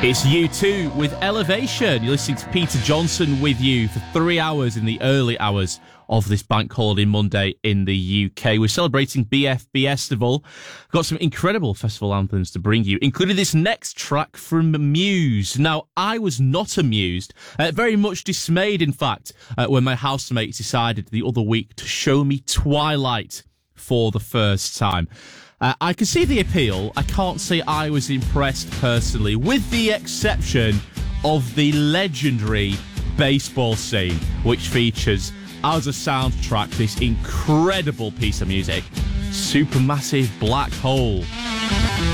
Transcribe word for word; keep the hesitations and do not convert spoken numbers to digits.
It's U two with Elevation. You're listening to Peter Johnson with you for three hours in the early hours of this Bank Holiday Monday in the U K. We're celebrating B F B Festival. Got some incredible festival anthems to bring you, including this next track from Muse. Now, I was not amused, uh, very much dismayed, in fact, uh, when my housemates decided the other week to show me Twilight for the first time. Uh, I can see the appeal. I can't say I was impressed personally, with the exception of the legendary baseball scene, which features, as a soundtrack, this incredible piece of music, Supermassive Black Hole.